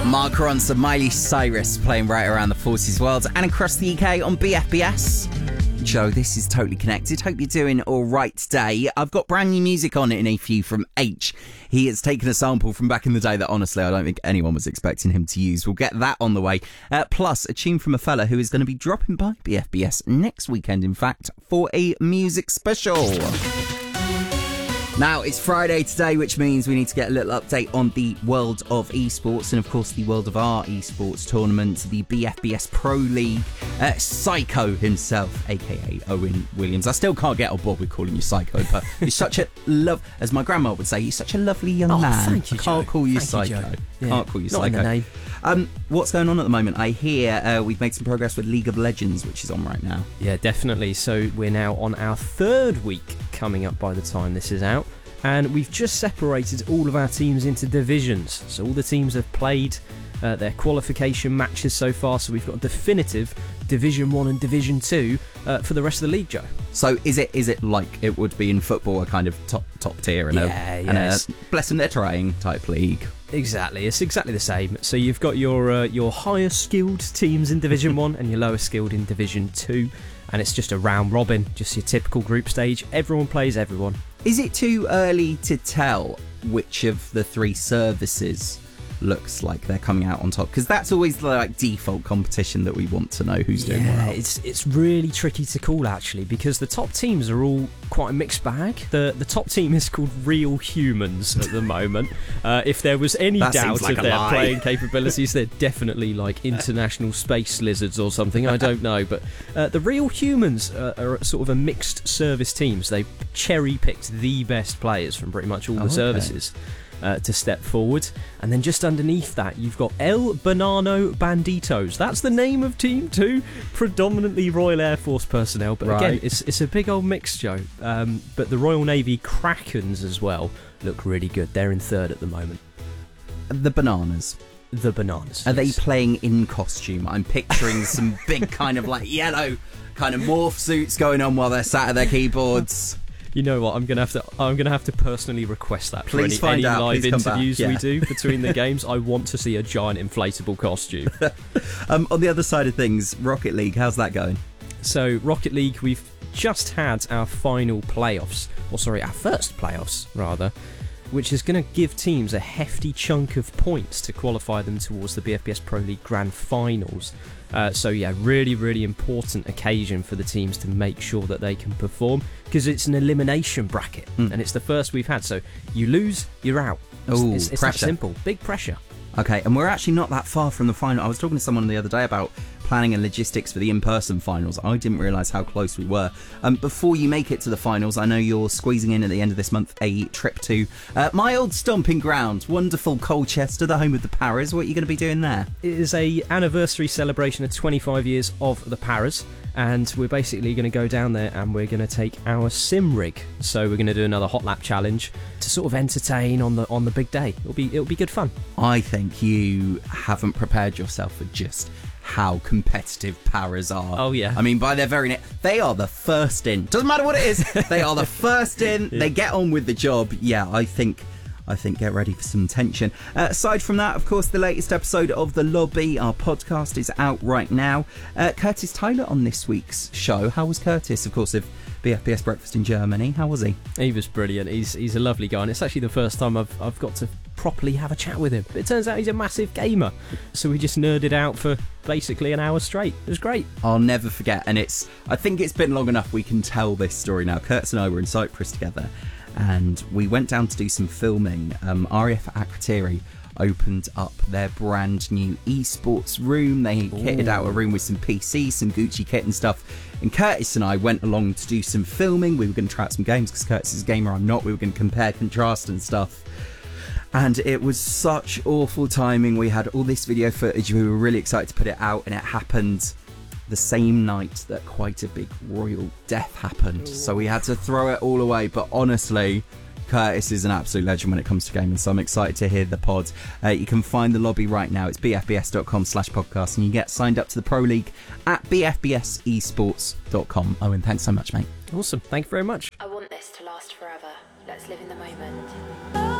Mark Ronson, Miley Cyrus playing right around the 40s world and across the UK on BFBS. Joe, this is Totally Connected. Hope you're doing all right today. I've got brand new music on in a few from H. He has taken a sample from back in the day that honestly I don't think anyone was expecting him to use. We'll get that on the way. Plus a tune from a fella who is going to be dropping by BFBS next weekend, in fact, for a music special. Now, it's Friday today, which means we need to get a little update on the world of esports and, of course, the world of our esports tournament, the BFBS Pro League. Psycho himself, a.k.a. Owen Williams. I still can't get on board with calling you Psycho, but you're such a as my grandma would say, you're such a lovely young man. Thank you, I can't call you Thank Psycho. You, can't call you Not Psycho. in the name. What's going on at the moment? I hear we've made some progress with League of Legends, which is on right now. Yeah, definitely. So we're now on our third week coming up by the time this is out. And we've just separated all of our teams into divisions. So all the teams have played their qualification matches so far. So we've got a definitive Division 1 and Division 2 for the rest of the league, Joe. So is it like it would be in football, a kind of top tier and a bless them they're trying type league? Exactly, it's exactly the same. So you've got your higher skilled teams in Division 1 and your lower skilled in Division 2. And it's just a round robin, just your typical group stage. Everyone plays everyone. Is it too early to tell which of the three services looks like they're coming out on top? Because that's always the default competition that we want to know who's doing well. It's really tricky to call, actually, because the top teams are all quite a mixed bag. The top team is called Real Humans at the moment. If there was any doubt of their playing capabilities, they're definitely like international space lizards or something. I don't know, but the Real Humans are sort of a mixed service team. So they've cherry-picked the best players from pretty much all the services to step forward. And then just underneath that, you've got El Banano Banditos. That's the name of Team 2, predominantly Royal Air Force personnel. But again, it's a big old mix, Joe. But the Royal Navy Krakens as well look really good. They're in third at the moment. The Bananas. The Bananas. Are they playing in costume? I'm picturing some big kind of yellow kind of morph suits going on while they're sat at their keyboards. You know what? I'm gonna have to personally request that Please for any live Please interviews we do between the games. I want to see a giant inflatable costume. On the other side of things, Rocket League, how's that going? So Rocket League, we've just had our final playoffs, our first playoffs rather, which is going to give teams a hefty chunk of points to qualify them towards the BFBS Pro League Grand Finals. Really, really important occasion for the teams to make sure that they can perform, because it's an elimination bracket and it's the first we've had. So you lose, you're out. It's that simple. Big pressure. Okay, and we're actually not that far from the final. I was talking to someone the other day about planning and logistics for the in-person finals. I didn't realise how close we were. Before you make it to the finals, I know you're squeezing in at the end of this month a trip to my old stomping ground, wonderful Colchester, the home of the Paras. What are you going to be doing there? It is a anniversary celebration of 25 years of the Paras, and we're basically going to go down there and we're going to take our sim rig. So we're going to do another hot lap challenge to sort of entertain on the big day. It'll be good fun. I think you haven't prepared yourself for just how competitive Paras are. Oh yeah. I mean, by their very name, they are the first in. Doesn't matter what it is. They are the first in. Yeah. They get on with the job. Yeah, I think get ready for some tension. Aside from that, of course, the latest episode of The Lobby, our podcast, is out right now. Curtis Tyler on this week's show. How was Curtis, of course, of BFBS Breakfast in Germany? How was he? He was brilliant. He's a lovely guy, and it's actually the first time I've got to properly have a chat with him. But it turns out he's a massive gamer, so we just nerded out for basically an hour straight. It was great. I'll never forget, and I think it's been long enough we can tell this story now. Curtis and I were in Cyprus together, and we went down to do some filming. RAF Akrotiri opened up their brand new esports room. They kitted out a room with some PCs, some Gucci kit and stuff. And Curtis and I went along to do some filming. We were going to try out some games because Curtis is a gamer, I'm not. We were going to compare, contrast and stuff. And it was such awful timing. We had all this video footage. We were really excited to put it out, and it happened the same night that quite a big royal death happened. So we had to throw it all away. But honestly, Curtis is an absolute legend when it comes to gaming, so I'm excited to hear the pod. You can find The Lobby right now. It's bfbs.com/podcast, and you get signed up to the Pro League at bfbsesports.com. Owen, thanks so much, mate. Awesome. Thank you very much. I want this to last forever. Let's live in the moment.